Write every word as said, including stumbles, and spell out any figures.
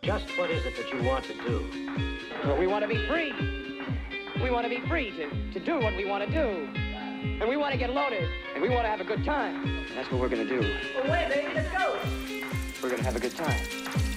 Just what is it that you want to do? Well, we want to be free. We want to be free to, to do what we want to do. And we want to get loaded. And we want to have a good time. And that's what we're going to do. Well, wait, baby, let's go. We're going to have a good time.